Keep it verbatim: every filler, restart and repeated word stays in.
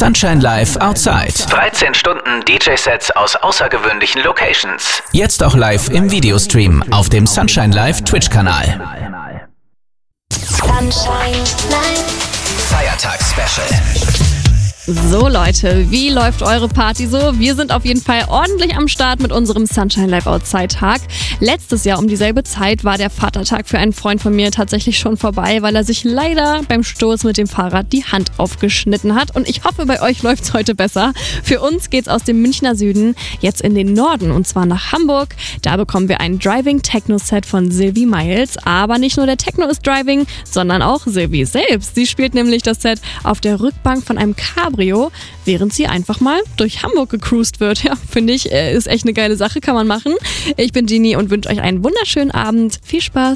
Sunshine Live Outside. dreizehn Stunden D J-Sets aus außergewöhnlichen Locations. Jetzt auch live im Videostream auf dem Sunshine Live Twitch-Kanal. Sunshine Live Feiertags-Special. So Leute, wie läuft eure Party so? Wir sind auf jeden Fall ordentlich am Start mit unserem Sunshine Live Outside Tag. Letztes Jahr um dieselbe Zeit war der Vatertag für einen Freund von mir tatsächlich schon vorbei, weil er sich leider beim Sturz mit dem Fahrrad die Hand aufgeschnitten hat. Und ich hoffe, bei euch läuft's heute besser. Für uns geht's aus dem Münchner Süden jetzt in den Norden und zwar nach Hamburg. Da bekommen wir ein Driving Techno Set von Sylvie Miles. Aber nicht nur der Techno ist Driving, sondern auch Sylvie selbst. Sie spielt nämlich das Set auf der Rückbank von einem Cabrio, während sie einfach mal durch Hamburg gecruised wird. Ja, finde ich, ist echt eine geile Sache, kann man machen. Ich bin Genie und wünsche euch einen wunderschönen Abend. Viel Spaß!